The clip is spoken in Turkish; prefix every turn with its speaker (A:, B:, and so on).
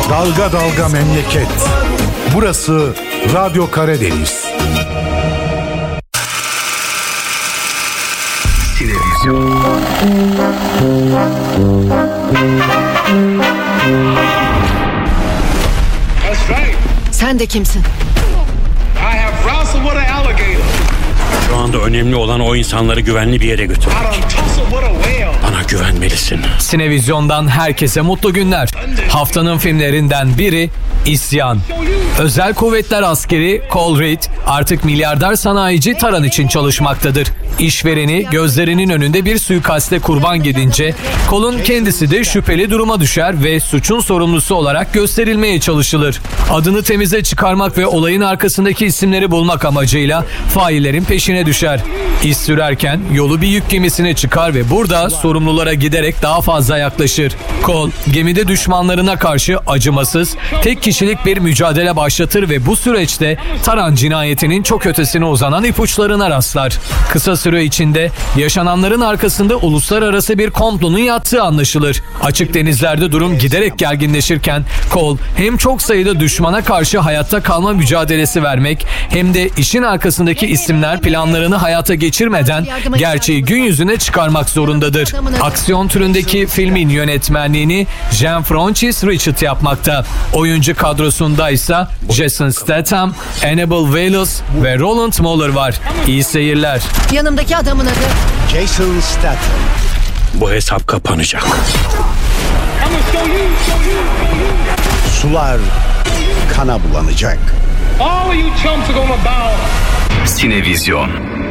A: Dalga dalga memleket. Burası Radyo Karadeniz.
B: Sinevizyon.
C: Sen de kimsin?
D: Şu anda önemli olan o insanları güvenli bir yere götürmek. Bana güvenmelisin.
E: Sinevizyon'dan herkese mutlu günler. Haftanın filmlerinden biri İsyan. Özel Kuvvetler askeri Cole Reed artık milyarder sanayici Taran için çalışmaktadır. İşvereni gözlerinin önünde bir suikaste kurban gidince Cole'un kendisi de şüpheli duruma düşer ve suçun sorumlusu olarak gösterilmeye çalışılır. Adını temize çıkarmak ve olayın arkasındaki isimleri bulmak amacıyla faillerin peşine düşer. İz sürerken yolu bir yük gemisine çıkar ve burada sorumlulara giderek daha fazla yaklaşır. Cole gemide düşmanlarına karşı acımasız, tek kişilik bir mücadele başlatır ve bu süreçte Taran cinayetinin çok ötesine uzanan ipuçlarına rastlar. Kısa süre içinde yaşananların arkasında uluslararası bir komplonun yattığı anlaşılır. Açık denizlerde durum giderek gerginleşirken Cole hem çok sayıda düşmana karşı hayatta kalma mücadelesi vermek hem de işin arkasındaki isimler planlarını hayata geçirmeden gerçeği gün yüzüne çıkarmak zorundadır. Aksiyon türündeki filmin yönetmenliğini Jean-Francis Richard yapmakta. Oyuncu kadrosunda ise Jason Statham, Annabelle Wallis ve Roland Moller var. İyi seyirler.
C: Yanımdaki adamın adı?
F: Jason Statham.
D: Bu hesap kapanacak.
F: Sular kana bulanacak.
B: Sinevizyon.